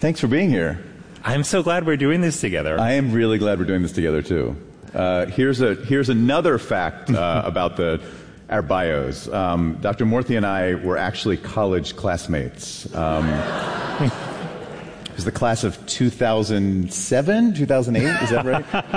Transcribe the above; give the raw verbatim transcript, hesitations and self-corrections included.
Thanks for being here. I'm so glad we're doing this together. I am really glad we're doing this together, too. Uh, here's a here's another fact uh, about the our bios. Um, Doctor Moorthy and I were actually college classmates. Um, it was the class of two thousand seven, two thousand eight, is that right?